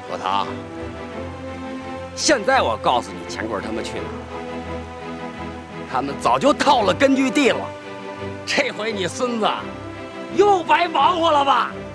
老唐，现在我告诉你，钱棍他们去哪儿了？他们早就套了根据地了。这回你孙子又白忙活了吧？